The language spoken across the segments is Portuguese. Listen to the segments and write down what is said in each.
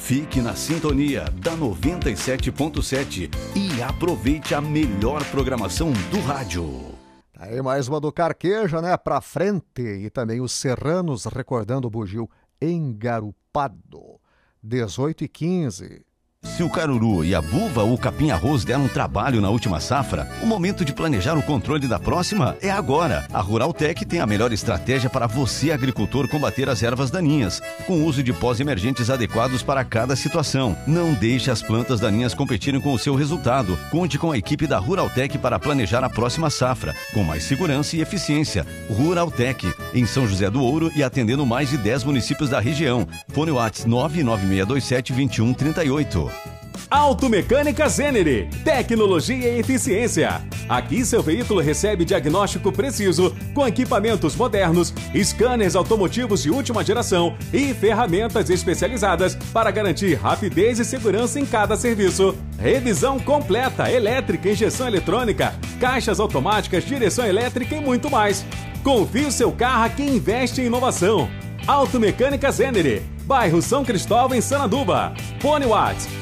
Fique na sintonia da 97.7 e aproveite a melhor programação do rádio. Aí mais uma do Carqueja, né? Pra frente. E também os Serranos recordando o bugio engarupado. 18h15. Se o caruru e a buva ou o capim-arroz deram trabalho na última safra, o momento de planejar o controle da próxima é agora. A Ruraltec tem a melhor estratégia para você, agricultor, combater as ervas daninhas, com o uso de pós-emergentes adequados para cada situação. Não deixe as plantas daninhas competirem com o seu resultado. Conte com a equipe da Ruraltec para planejar a próxima safra, com mais segurança e eficiência. Ruraltec, em São José do Ouro e atendendo mais de 10 municípios da região. Fone WhatsApp 99627-2138. Automecânica Zenere, tecnologia e eficiência. Aqui seu veículo recebe diagnóstico preciso com equipamentos modernos, scanners automotivos de última geração e ferramentas especializadas para garantir rapidez e segurança em cada serviço. Revisão completa, elétrica, injeção eletrônica, caixas automáticas, direção elétrica e muito mais. Confie o seu carro a quem investe em inovação. Automecânica Zenere, bairro São Cristóvão, em Sananduva. Fone WhatsApp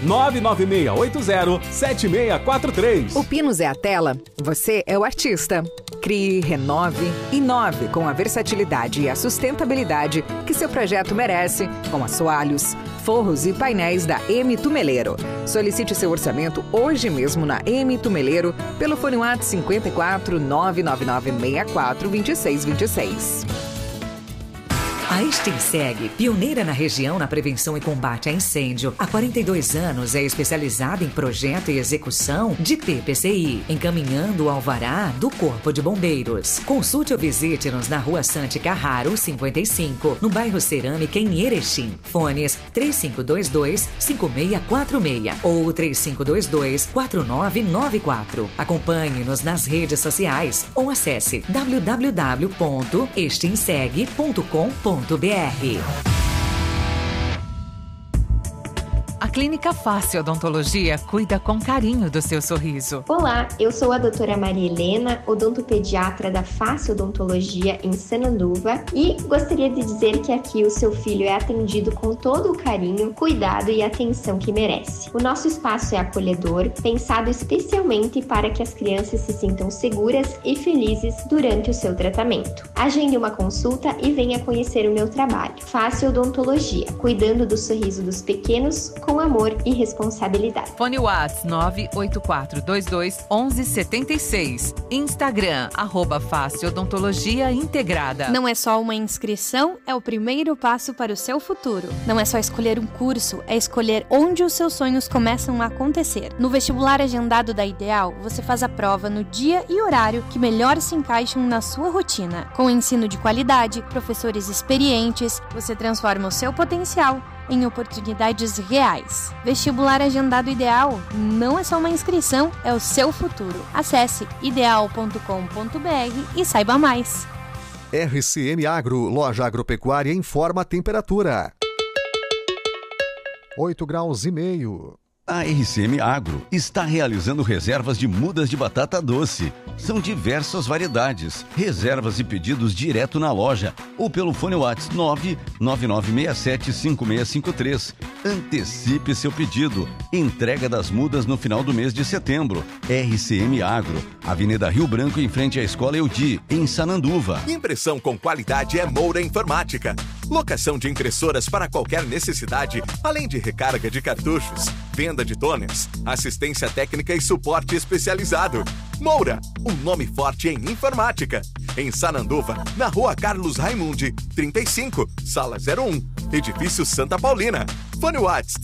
996807643. O Pinos é a tela, você é o artista. Crie, renove, inove com a versatilidade e a sustentabilidade que seu projeto merece, com assoalhos, forros e painéis da M Tumeleiro. Solicite seu orçamento hoje mesmo na M Tumeleiro pelo fone WhatsApp 54 99964 2626. A Extinseg, pioneira na região na prevenção e combate a incêndio, há 42 anos é especializada em projeto e execução de TPCI, encaminhando o alvará do Corpo de Bombeiros. Consulte ou visite-nos na Rua Sante Carraro, 55, no bairro Cerâmica, em Erechim. Fones 3522-5646 ou 3522-4994. Acompanhe-nos nas redes sociais ou acesse www.extinseg.com.br. A Clínica Face Odontologia cuida com carinho do seu sorriso. Olá, eu sou a doutora Maria Helena, odontopediatra da Face Odontologia em Sananduva, e gostaria de dizer que aqui o seu filho é atendido com todo o carinho, cuidado e atenção que merece. O nosso espaço é acolhedor, pensado especialmente para que as crianças se sintam seguras e felizes durante o seu tratamento. Agende uma consulta e venha conhecer o meu trabalho. Face Odontologia, cuidando do sorriso dos pequenos com amor e responsabilidade. Fone WhatsApp 984221176. Instagram, @Face Odontologia Integrada. Não é só uma inscrição, é o primeiro passo para o seu futuro. Não é só escolher um curso, é escolher onde os seus sonhos começam a acontecer. No vestibular agendado da Ideal, você faz a prova no dia e horário que melhor se encaixam na sua rotina. Com ensino de qualidade, professores experientes, você transforma o seu potencial em oportunidades reais. Vestibular agendado Ideal não é só uma inscrição, é o seu futuro. Acesse ideal.com.br e saiba mais. RCM Agro, loja agropecuária, informa a temperatura. 8,5 graus. A RCM Agro está realizando reservas de mudas de batata doce. São diversas variedades. Reservas e pedidos direto na loja ou pelo fone WhatsApp 999675653. Antecipe seu pedido. Entrega das mudas no final do mês de setembro. RCM Agro, Avenida Rio Branco, em frente à Escola Eudi, em Sananduva. Impressão com qualidade é Moura Informática. Locação de impressoras para qualquer necessidade, além de recarga de cartuchos, venda de toners, assistência técnica e suporte especializado. Moura, um nome forte em informática. Em Sananduva, na Rua Carlos Raimundi, 35, Sala 01, Edifício Santa Paulina. Fone WhatsApp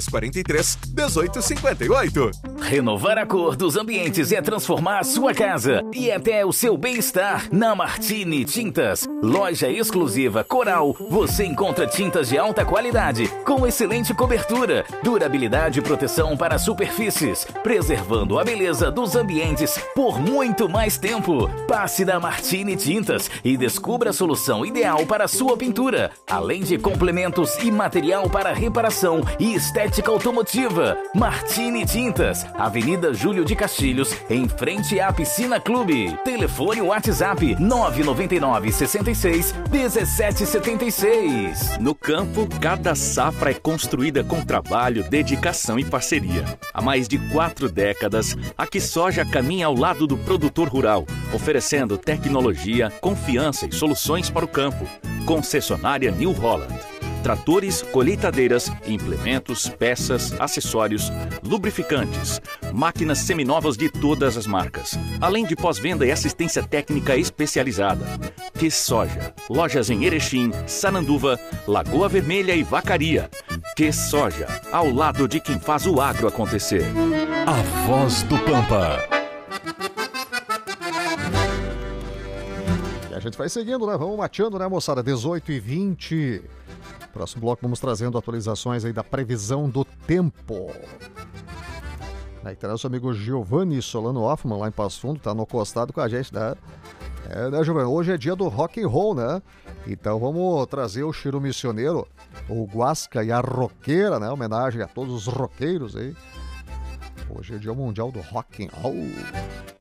3343-1858. Renovar a cor dos ambientes é transformar a sua casa e até o seu bem-estar. Na Martini Tintas, loja exclusiva Coral, você encontra tintas de alta qualidade, com excelente cobertura, durabilidade e proteção para superfícies, preservando a beleza dos ambientes por muito mais tempo. Passe na Martini Tintas e descubra a solução ideal para a sua pintura, além de complementos e material para reparação. reparação e estética automotiva. Martini Tintas, Avenida Júlio de Castilhos, em frente à Piscina Clube. Telefone WhatsApp 999 66 1776. No campo, cada safra é construída com trabalho, dedicação e parceria. Há mais de 4 décadas, a QuiSoja caminha ao lado do produtor rural, oferecendo tecnologia, confiança e soluções para o campo. Concessionária New Holland. Tratores, colheitadeiras, implementos, peças, acessórios, lubrificantes, máquinas seminovas de todas as marcas, além de pós-venda e assistência técnica especializada. QuiSoja. Lojas em Erechim, Sananduva, Lagoa Vermelha e Vacaria. QuiSoja. Ao lado de quem faz o agro acontecer. A Voz do Pampa. E a gente vai seguindo, né? Vamos mateando, né, moçada? 18h20. Próximo bloco vamos trazendo atualizações aí da previsão do tempo. Aí terá nosso amigo Giovanni Solano Hoffman, lá em Passo Fundo, tá no costado com a gente, né? Né, Giovanni? Hoje é dia do rock and roll, né? Então vamos trazer o Chiro Missioneiro, o Guasca e a Roqueira, né? Homenagem a todos os roqueiros aí. Hoje é dia mundial do rock and roll.